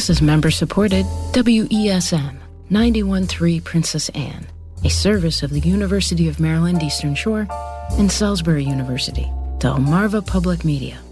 This is member-supported WESM 91.3 Princess Anne, a service of the University of Maryland Eastern Shore and Salisbury University, Delmarva Public Media.